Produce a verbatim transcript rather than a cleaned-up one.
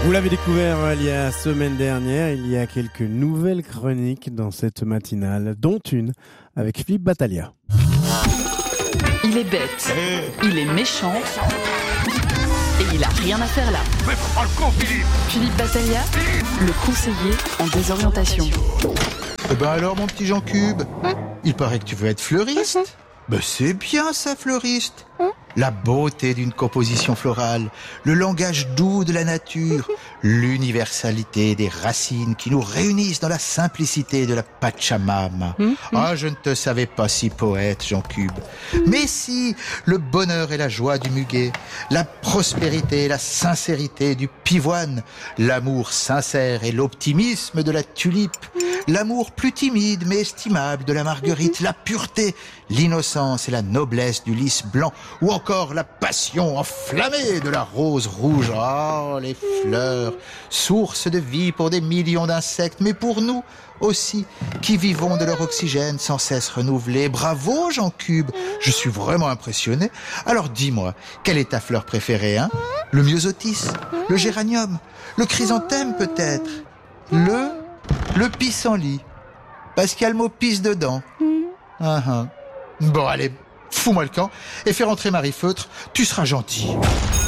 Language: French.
Vous l'avez découvert il y a la semaine dernière, il y a quelques nouvelles chroniques dans cette matinale, dont une avec Philippe Battaglia. Il est bête, il est méchant et il a rien à faire là. Mais faut pas le con, Philippe. Philippe Battaglia, le conseiller en désorientation. Eh ben alors, mon petit Jean Cube, il paraît que tu veux être fleuriste. Ben c'est bien ça, fleuriste. La beauté d'une composition florale, le langage doux de la nature, l'universalité des racines qui nous réunissent dans la simplicité de la Pachamama. Mmh, mmh. Ah, je ne te savais pas si poète, Jean Cube. Mais si, le bonheur et la joie du muguet, la prospérité et la sincérité du pivoine, l'amour sincère et l'optimisme de la tulipe, l'amour plus timide mais estimable de la marguerite, la pureté, l'innocence et la noblesse du lys blanc, ou encore la passion enflammée de la rose rouge. Oh, les fleurs, source de vie pour des millions d'insectes, mais pour nous aussi, qui vivons de leur oxygène sans cesse renouvelé. Bravo, Jean Cube, je suis vraiment impressionné. Alors dis-moi, quelle est ta fleur préférée, hein? Le myosotis, le géranium, le chrysanthème peut-être, le... le pissenlit, parce qu'il y a le mot pisse dedans. Uh-huh. Bon, allez, fous-moi le camp et fais rentrer Marie Feutre, tu seras gentil.